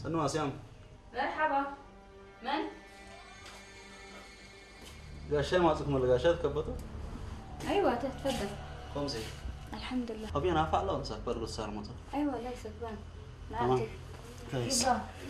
سنوها سيام. مرحبا. من؟ قاشين ما تكمل القاشات كبتوا؟ ايوه تفضل. خمسة. الحمد لله. أبي أنا أفعل لون سافر السعر مطر. ايوه لا سكبان. تمام. كويس.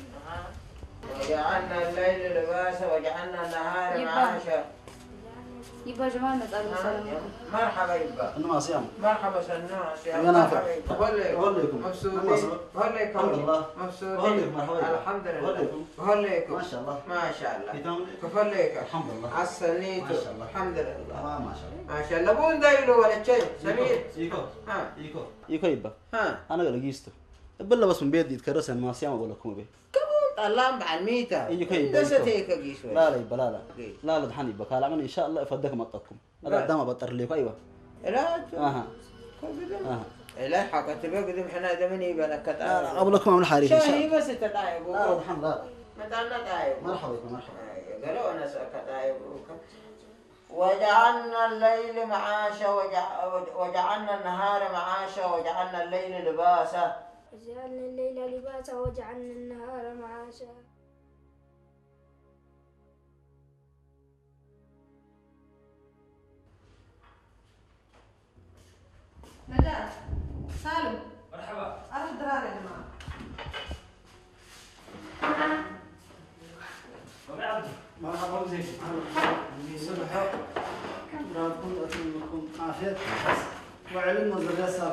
وجعلنا الليل لباسا وجعلنا النهار معاشا. يبا جمال مسألة السلام عليكم. مرحبا يبا. سنوها سيام. مرحبا سنوها سيام. أنا مرحبا. مبسوطين. وهليكم. الحمد لله. مبسوطين. مرحبا. الحمد لله. وهليكم. وهليكم. ما شاء الله. ما شاء الله. كتام. كفليك. الحمد لله. عسنيتو. ما شاء الله. الحمد لله. ما شاء الله. ما شاء الله. بون دايلو ولا شيء. سمير. إيكو. ها. إيكو يبا. ها. أنا قال جيستو. بلا بس من بيت يتكرس ما سيام أقول لكم به. اللهم بعد ميتا. إيجو كي دستيك قيسوا. لا يبا لا دحني يبا قال عمني إن شاء الله يفدك مطتكم. هذا قدام بطر ليك أيوة. لا. أها. لا حقا تبقى قدام حنا دمني بالك لا قبل لكم من حاري إن شاء شاهي الله. بس تتعب. لا دحن لا. متى نتعب. مرحبا بكم مرحبا. قالوا أنا سأكتعب. وجعلنا الليل معاشا وجعلنا النهار معاشا وجعلنا الليل لباسا. وجعلنا الليل لباسا وجعلنا النهار معاشا. نجاة سالم مرحبا. أروح دراري يا جماعة. مرحبا وزيك. صباح. كم رأيكم؟ أتمنى لكم عافية. وعلمنا الزجاج.